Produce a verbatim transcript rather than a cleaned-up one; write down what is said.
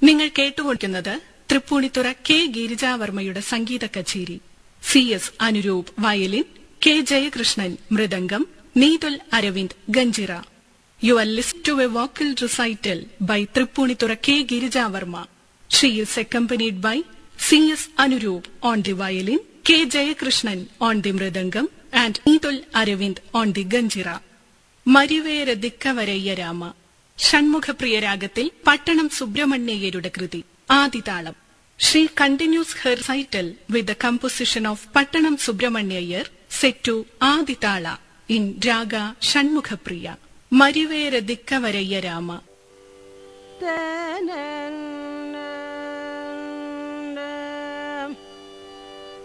നിങ്ങൾ കേട്ടുകൊണ്ടിരിക്കുന്നത് തൃപ്പൂണിത്തുറ കെ ഗിരിജാവർമ്മയുടെ സംഗീത കച്ചേരി. C S Anuroop violin, K Jayakrishnan mridangam, Neethul Aravind ganjira. You are listening to a vocal recital by Tripunitura K. Girijavarma. She is accompanied by C S Anuroop on the violin, K. Jayakrishnan on the mridangam, and Neethul Aravind on the ganjira. Marivera Dikkavarayya Rama. Shanmukhapriya രാഗത്തിൽ പട്ടണം സുബ്രഹ്മണ്യയ്യരുടെ കൃതി ആദിതാളം. She continues her recital with the composition of Pattanam Subramanyayar set to Aditala in Raga Shanmukhapriya. Marivera Dikkavarayya Rama.